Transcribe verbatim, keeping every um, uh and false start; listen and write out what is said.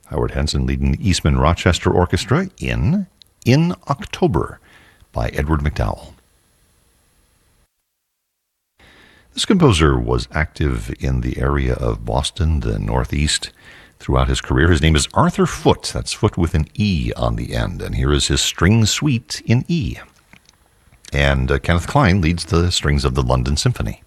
Howard Henson leading the Eastman Rochester Orchestra in In October by Edward McDowell. This composer was active in the area of Boston, the Northeast, throughout his career. His name is Arthur Foote. That's Foote with an E on the end. And here is his string suite in E. And uh, Kenneth Klein leads the strings of the London Symphony.